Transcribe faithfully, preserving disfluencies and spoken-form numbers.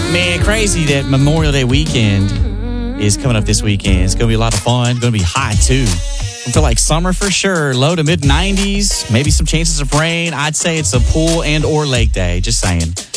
Man, crazy that Memorial Day weekend is coming up this weekend. It's going to be a lot of fun. It's going to be hot, too. I feel like summer for sure. Low to mid nineties. Maybe some chances of rain. I'd say it's a pool and or lake day. Just saying.